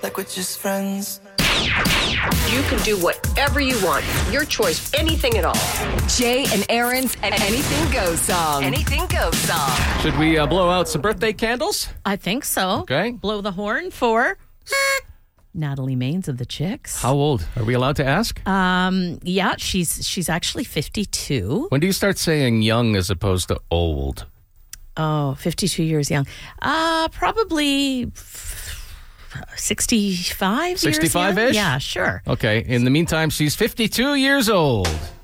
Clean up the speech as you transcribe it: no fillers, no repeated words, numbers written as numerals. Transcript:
like we're just friends. You can do whatever you want. Your choice, anything at all. Jay and Aaron's Anything Goes song. Anything Goes song. Should we blow out some birthday candles? I think so. Okay. Blow the horn for Natalie Maines of the Chicks. How old? Are we allowed to ask? Yeah, she's actually 52. When do you start saying young as opposed to old? Oh, 52 years young. Probably 65 years 65-ish? young. Yeah, sure. Okay. In the meantime, she's 52 years old.